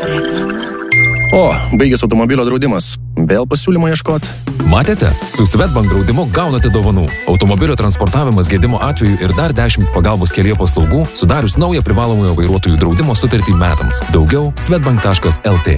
O, baigės automobilio draudimas. Vėl pasiūlymo ieškot. Matėte? Su Swedbank draudimu gaunate dovanų. Automobilio transportavimas gedimo atveju ir dar 10 pagalbos kelyje paslaugų, sudarius naują privalomojo vairuotojų draudimo sutartį metams. Daugiau swedbank.lt.